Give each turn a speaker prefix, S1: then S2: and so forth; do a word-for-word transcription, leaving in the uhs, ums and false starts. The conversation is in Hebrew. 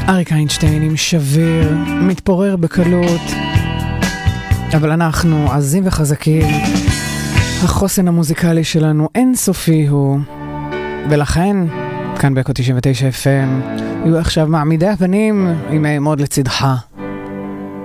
S1: אריק איינשטיין עם שביר, מתפורר בקלות, אבל אנחנו עזים וחזקים. החוסן המוזיקלי שלנו אינסופי הוא, ולכן כאן באקו תשעים ותשע אף אם יהיו עכשיו מעמידי הפנים עם מאוד לצדך.